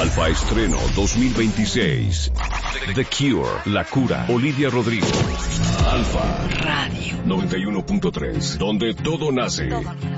Alfa Estreno 2026. The Cure, La Cura, Olivia Rodrigo. Alfa Radio 91.3, donde todo nace.